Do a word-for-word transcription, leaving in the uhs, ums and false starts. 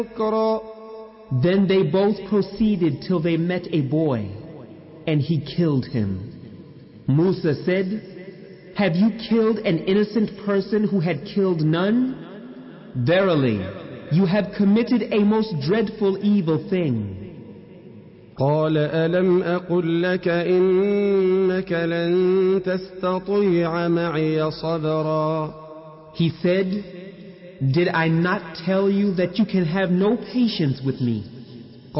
بكرا. Then they both proceeded till they met a boy, and he killed him. Musa said, "Have you killed an innocent person who had killed none? Verily, you have committed a most dreadful evil thing." قال ألم أقل لك إنك لن تستطيع معي صبرا. He said, "Did I not tell you that you can have no patience with me?"